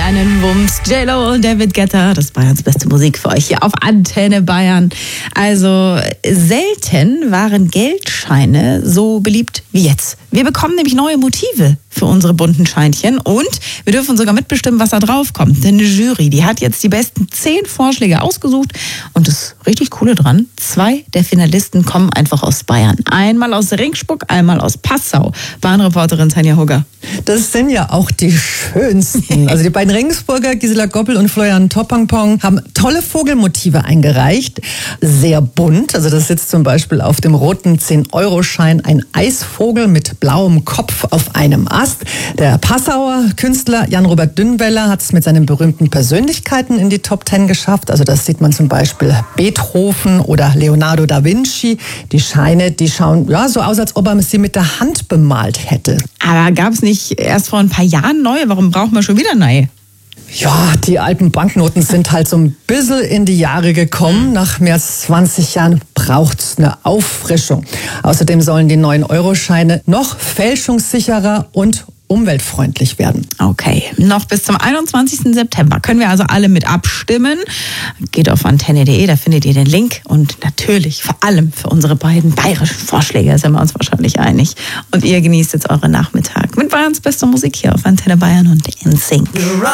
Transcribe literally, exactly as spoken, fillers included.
einen Wumms. J-Lo und David Guetta, das ist Bayerns beste Musik für euch hier auf Antenne Bayern. Also selten waren Geldscheine so beliebt wie jetzt. Wir bekommen nämlich neue Motive für unsere bunten Scheinchen und wir dürfen sogar mitbestimmen, was da drauf kommt. Denn eine Jury, die hat jetzt die besten zehn Vorschläge ausgesucht und das richtig Coole dran, zwei der Finalisten kommen einfach aus Bayern. Einmal aus Ringsburg, einmal aus Passau. Bahnreporterin Tanja Hugger. Das sind ja auch die schönsten. Also die beiden Ringsburger, Gisela Goppel und Florian Toppangpong, haben tolle Vogelmotive eingereicht. Sehr bunt. Also das sitzt zum Beispiel auf dem roten zehn-Euro-Schein ein Eisvogel mit blauem Kopf auf einem Ast. Der Passauer Künstler Jan-Robert Dünnweller hat es mit seinen berühmten Persönlichkeiten in die Top Ten geschafft. Also das sieht man zum Beispiel Beethoven oder Leonardo da Vinci. Die Scheine, die schauen ja so aus, als ob er sie mit der Hand bemalt hätte. Aber gab es nicht erst vor ein paar Jahren neue? Warum braucht man schon wieder neue? Ja, die alten Banknoten sind halt so ein bisschen in die Jahre gekommen. Nach mehr als zwanzig Jahren braucht's eine Auffrischung. Außerdem sollen die neuen Euroscheine noch fälschungssicherer und umweltfreundlich werden. Okay, noch bis zum einundzwanzigsten September können wir also alle mit abstimmen. Geht auf antenne punkt de, da findet ihr den Link und natürlich vor allem für unsere beiden bayerischen Vorschläge sind wir uns wahrscheinlich einig. Und ihr genießt jetzt euren Nachmittag mit Bayerns bester Musik hier auf Antenne Bayern und N Sync.